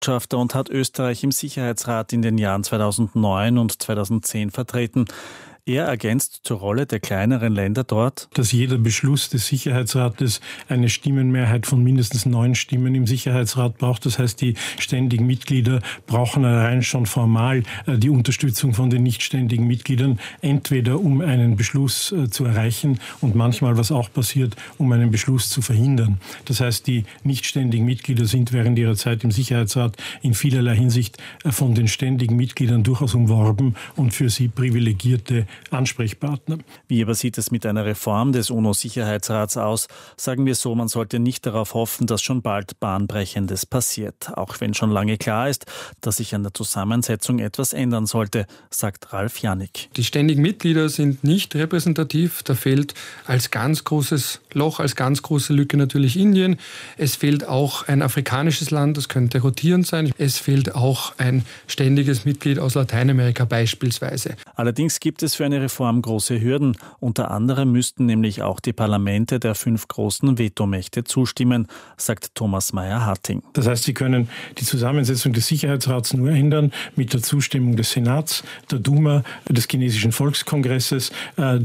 Botschafter und hat Österreich im Sicherheitsrat in den Jahren 2009 und 2010 vertreten. Er ergänzt zur Rolle der kleineren Länder dort, dass jeder Beschluss des Sicherheitsrates eine Stimmenmehrheit von mindestens 9 Stimmen im Sicherheitsrat braucht. Das heißt, die ständigen Mitglieder brauchen allein schon formal die Unterstützung von den nicht ständigen Mitgliedern, entweder um einen Beschluss zu erreichen und manchmal, was auch passiert, um einen Beschluss zu verhindern. Das heißt, die nicht ständigen Mitglieder sind während ihrer Zeit im Sicherheitsrat in vielerlei Hinsicht von den ständigen Mitgliedern durchaus umworben und für sie privilegierte Ansprechpartner. Wie aber sieht es mit einer Reform des UNO-Sicherheitsrats aus? Sagen wir so, man sollte nicht darauf hoffen, dass schon bald Bahnbrechendes passiert. Auch wenn schon lange klar ist, dass sich an der Zusammensetzung etwas ändern sollte, sagt Ralf Janik. Die ständigen Mitglieder sind nicht repräsentativ. Da fehlt als ganz großes Loch, als ganz große Lücke natürlich Indien. Es fehlt auch ein afrikanisches Land, das könnte rotierend sein. Es fehlt auch ein ständiges Mitglied aus Lateinamerika beispielsweise. Allerdings gibt es für eine Reform große Hürden. Unter anderem müssten nämlich auch die Parlamente der 5 großen Vetomächte zustimmen, sagt Thomas Meyer-Harting. Das heißt, sie können die Zusammensetzung des Sicherheitsrats nur ändern mit der Zustimmung des Senats, der Duma, des chinesischen Volkskongresses,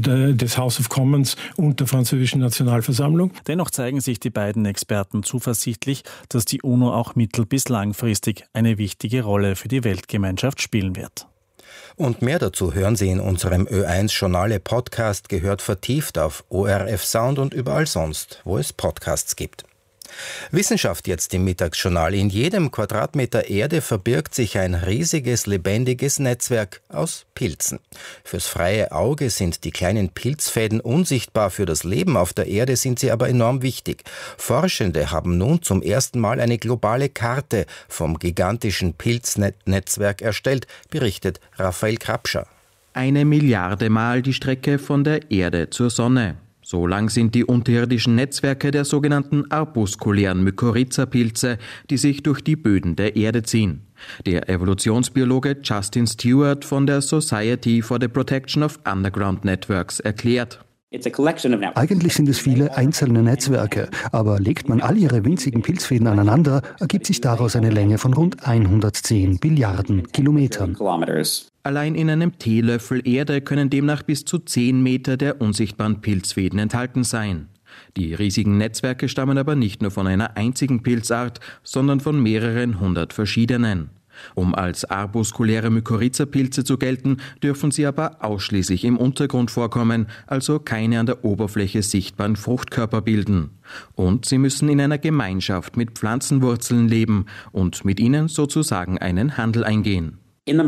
des House of Commons und der französischen Nationalversammlung. Dennoch zeigen sich die beiden Experten zuversichtlich, dass die UNO auch mittel- bis langfristig eine wichtige Rolle für die Weltgemeinschaft spielen wird. Und mehr dazu hören Sie in unserem Ö1 Journale Podcast, gehört vertieft auf ORF Sound und überall sonst, wo es Podcasts gibt. Wissenschaft jetzt im Mittagsjournal. In jedem Quadratmeter Erde verbirgt sich ein riesiges, lebendiges Netzwerk aus Pilzen. Fürs freie Auge sind die kleinen Pilzfäden unsichtbar, für das Leben auf der Erde sind sie aber enorm wichtig. Forschende haben nun zum ersten Mal eine globale Karte vom gigantischen Pilznetzwerk erstellt, berichtet Raphael Krapscher. 1 Milliarde Mal die Strecke von der Erde zur Sonne. So lang sind die unterirdischen Netzwerke der sogenannten arbuskulären Mykorrhiza-Pilze, die sich durch die Böden der Erde ziehen. Der Evolutionsbiologe Justin Stewart von der Society for the Protection of Underground Networks erklärt: Eigentlich sind es viele einzelne Netzwerke, aber legt man all ihre winzigen Pilzfäden aneinander, ergibt sich daraus eine Länge von rund 110 Billiarden Kilometern. Allein in einem Teelöffel Erde können demnach bis zu 10 Meter der unsichtbaren Pilzfäden enthalten sein. Die riesigen Netzwerke stammen aber nicht nur von einer einzigen Pilzart, sondern von mehreren 100 verschiedenen. Um als arbuskuläre Mykorrhiza-Pilze zu gelten, dürfen sie aber ausschließlich im Untergrund vorkommen, also keine an der Oberfläche sichtbaren Fruchtkörper bilden. Und sie müssen in einer Gemeinschaft mit Pflanzenwurzeln leben und mit ihnen sozusagen einen Handel eingehen.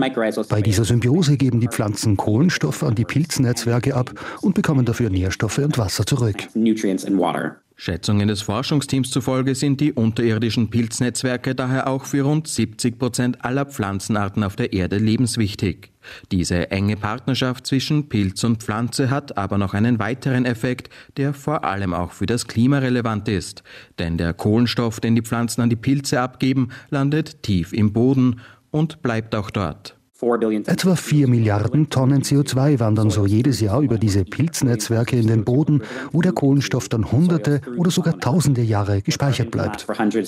Bei dieser Symbiose geben die Pflanzen Kohlenstoffe an die Pilznetzwerke ab und bekommen dafür Nährstoffe und Wasser zurück. Schätzungen des Forschungsteams zufolge sind die unterirdischen Pilznetzwerke daher auch für rund 70% aller Pflanzenarten auf der Erde lebenswichtig. Diese enge Partnerschaft zwischen Pilz und Pflanze hat aber noch einen weiteren Effekt, der vor allem auch für das Klima relevant ist. Denn der Kohlenstoff, den die Pflanzen an die Pilze abgeben, landet tief im Boden und bleibt auch dort. Etwa 4 Milliarden Tonnen CO2 wandern so jedes Jahr über diese Pilznetzwerke in den Boden, wo der Kohlenstoff dann Hunderte oder sogar Tausende Jahre gespeichert bleibt.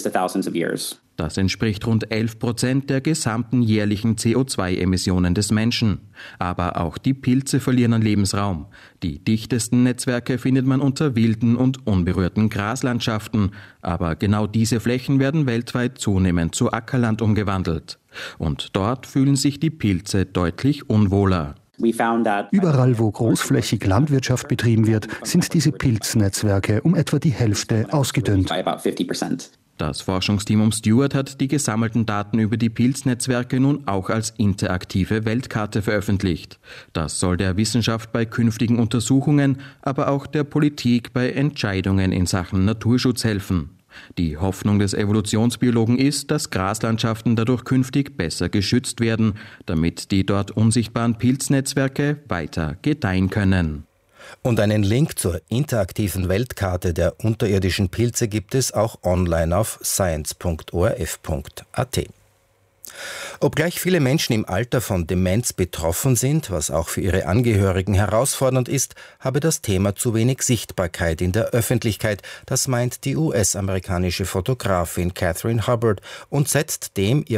Das entspricht rund 11% der gesamten jährlichen CO2-Emissionen des Menschen. Aber auch die Pilze verlieren an Lebensraum. Die dichtesten Netzwerke findet man unter wilden und unberührten Graslandschaften. Aber genau diese Flächen werden weltweit zunehmend zu Ackerland umgewandelt. Und dort fühlen sich die Pilze deutlich unwohler. Überall, wo großflächig Landwirtschaft betrieben wird, sind diese Pilznetzwerke um etwa die Hälfte ausgedünnt. Das Forschungsteam um Stewart hat die gesammelten Daten über die Pilznetzwerke nun auch als interaktive Weltkarte veröffentlicht. Das soll der Wissenschaft bei künftigen Untersuchungen, aber auch der Politik bei Entscheidungen in Sachen Naturschutz helfen. Die Hoffnung des Evolutionsbiologen ist, dass Graslandschaften dadurch künftig besser geschützt werden, damit die dort unsichtbaren Pilznetzwerke weiter gedeihen können. Und einen Link zur interaktiven Weltkarte der unterirdischen Pilze gibt es auch online auf science.orf.at. Obgleich viele Menschen im Alter von Demenz betroffen sind, was auch für ihre Angehörigen herausfordernd ist, habe das Thema zu wenig Sichtbarkeit in der Öffentlichkeit. Das meint die US-amerikanische Fotografin Catherine Hubbard und setzt dem ihr